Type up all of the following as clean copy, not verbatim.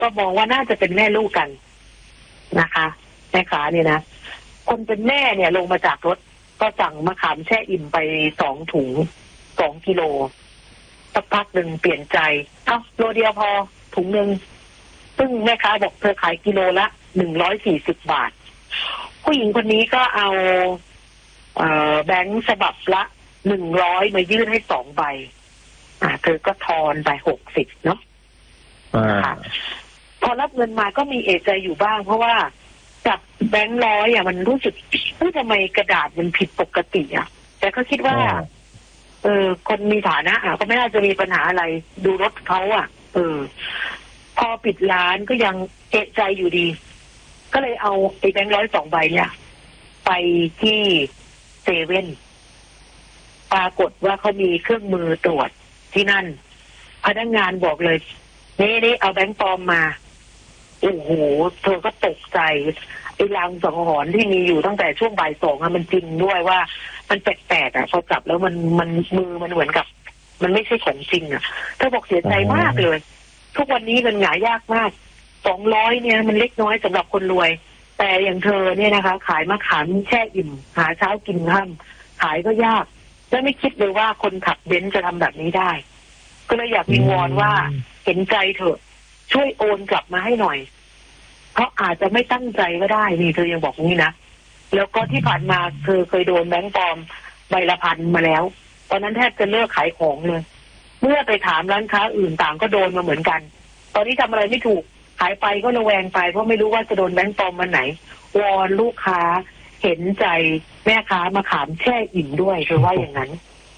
ก็มองว่าน่าจะเป็นแม่ลูกกันนะคะแม่ค้าเนี่ยนะคนเป็นแม่เนี่ยลงมาจากรถก็สั่งมะขามแช่อิ่มไป2 ถุง2 กิโลสักพักหนึ่งเปลี่ยนใจโลเดียวพอถุงนึงซึ่งแม่ค้าบอกเธอขายกิโลละ140 บาทผู้หญิงคนนี้ก็เอาแบงค์ฉบับละ100มายื่นให้2 ใบเธอก็ทอนไป60เนาะพอรับเงินมาก็มีเอะใจอยู่บ้างเพราะว่าจับแบงค์100มันรู้สึกทำไมกระดาษมันผิดปกติแต่ก็คิดว่าคนมีฐานะก็ไม่น่าจะมีปัญหาอะไรดูรถเขาพอปิดร้านก็ยังเอะใจอยู่ดีก็เลยเอาไอ้แบงค์100 2 ใบเนี่ยไปที่เซเว่นปรากฏว่าเขามีเครื่องมือตรวจที่นั่นพนักงานบอกเลยนี่เอาแบงค์ปลอมมาโอ้โหเธอก็ตกใจไอ้ลางสังหรณ์ที่มีอยู่ตั้งแต่ช่วงบ่าย 2มันจริงด้วยว่ามันแปลกๆพอจับแล้วมันมือมันเหมือนกับมันไม่ใช่ของจริงเธอบอกเสียใจมากเลยทุกวันนี้มันหายากมาก200เนี่ยมันเล็กน้อยสำหรับคนรวยแต่อย่างเธอเนี่ยนะคะขายมะขามแช่อิ่มหาเช้ากินค่ำขายก็ยากและไม่คิดเลยว่าคนขับเบนซ์จะทำแบบนี้ได้ก็เลยอยากวิงวอนว่าเห็นใจเถอะช่วยโอนกลับมาให้หน่อยเพราะอาจจะไม่ตั้งใจก็ได้นี่เธอยังบอกงี้นะแล้วก็ที่ผ่านมาเธอเคยโดนแบงค์ปลอมใบละ1,000มาแล้วตอนนั้นแทบจะเลิกขายของเลยเมื่อไปถามร้านค้าอื่นต่างก็โดนมาเหมือนกันตอนนี้ทำอะไรไม่ถูกขายไปก็ระแวงไปเพราะไม่รู้ว่าจะโดนแบงค์ปลอมมาไหนวอนลูกค้าเห็นใจแม่ค้ามาขามแช่อิ่มด้วยเธอว่าอย่างนั้น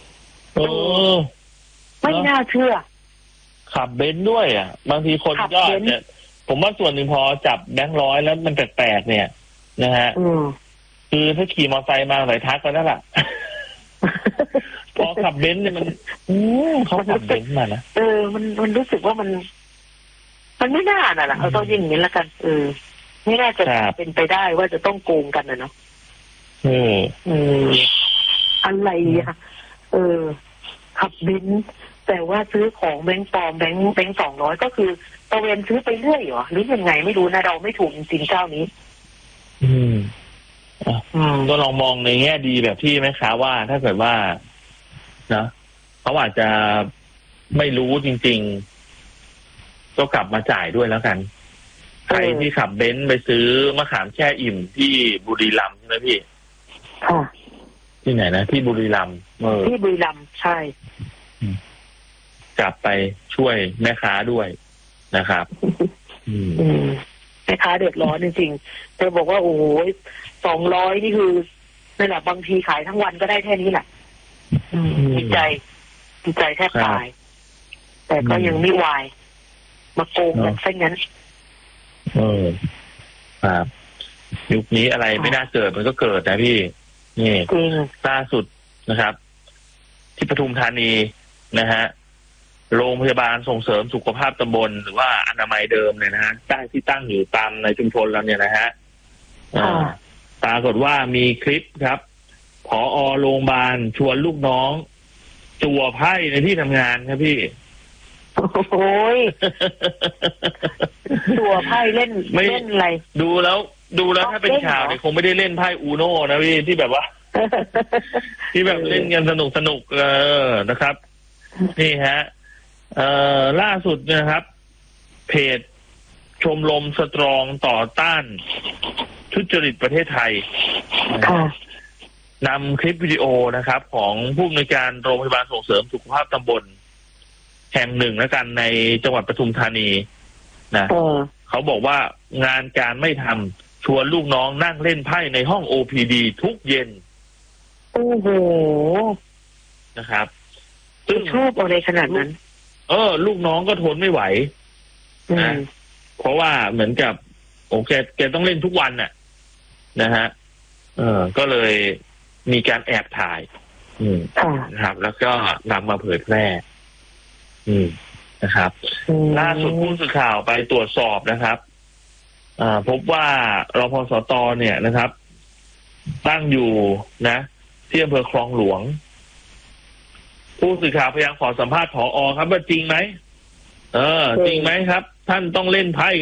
ไม่น่าเชื่อขับเบนซ์ด้วยบางทีคนยอดเนี่ยผมว่าส่วนหนึ่งพอจับแบงค์100แล้วมันแปลกๆเนี่ยนะฮะคือถ้าขี่มอเตอร์ไซค์มาหลายทักก็นั่นแหละพอขับเบนซ์เนี่ยมันเขาขับเบนซ์มานะมันรู้สึกว่ามันไม่น่าน่ะล่ะเอาต้องยิงอย่างนี้แล้วกันไม่น่าจะเป็นไปได้ว่าจะต้องโกงกันนะเนาะอะไรขับเบนซ์แต่ว่าซื้อของแบงค์ปลอมแบงค์200ก็คือตะเวนซื้อไปเรื่อยเหรอหรือยังไงไม่รู้นะเราไม่ถูกจริงๆเจ้านี้ก็ลองมองในแง่ดีแบบที่แม่ค้าว่าถ้าเกิดว่านะเขาอาจจะไม่รู้จริงๆก็กลับมาจ่ายด้วยแล้วกันใครที่ขับเบนซ์ไปซื้อมะขามแช่อิ่มที่บุรีรัมย์ใช่ไหมพี่ที่ไหนนะที่บุรีรัมย์ที่บุรีรัมย์ใช่กลับไปช่วยแม่ค้าด้วยนะครับแม่ค้าเดือดร้อนจริงๆเธอบอกว่าโอ้โห200นี่คือนั่นแหละบางทีขายทั้งวันก็ได้แค่นี้แหละดีใจแทบตายแต่ก็ยังไม่วายมาโกงกันซะงั้นครับยุคนี้อะไรไม่น่าเกิดมันก็เกิดนะพี่นี่ล่าสุดนะครับที่ปทุมธานีนะฮะโรงพยาบาลส่งเสริมสุขภาพตำบลหรือว่าอนามัยเดิมเนี่ยนะฮะที่ตั้งอยู่ตามในชุมชนเราเนี่ยนะฮะปรากฏว่ามีคลิปครับผอ.โรงพยาบาลชวนลูกน้องจั่วไพ่ในที่ทำงานครับพี่โอ้ยจั่วไพ่เล่นอะไรดูแล้วถ้าเป็นข่าวเนี่ยคงไม่ได้เล่นไพ่อูโน่นะพี่ที่แบบว่าที่แบบเล่นกันสนุกนะครับนี่ฮะล่าสุดนะครับเพจชมรมสตรองต่อต้านทุจริตประเทศไทยนำคลิปวิดีโอนะครับของผู้อำนวยการโรงพยาบาลส่งเสริมสุขภาพตำบลแห่งหนึ่งแล้วกันในจังหวัดปทุมธานีนะเขาบอกว่างานการไม่ทำชวนลูกน้องนั่งเล่นไพ่ในห้อง OPD ทุกเย็นโอ้โหนะครับซึ่งชอบอะไรขนาดนั้นลูกน้องก็ทนไม่ไหวนะเพราะว่าเหมือนกับแกต้องเล่นทุกวันน่ะนะฮะก็เลยมีการแอบถ่ายนะครับแล้วก็นำมาเผยแพร่นะครับล่าสุดผู้สื่อข่าวไปตรวจสอบนะครับพบว่ารพสต.เนี่ยนะครับตั้งอยู่นะที่อำเภอคลองหลวงผู้สื่อข่าวพยายามขอสัมภาษณ์ผอ.ครับว่าจริงไหมจริงไหมครับ ท่านต้องเล่นไพ่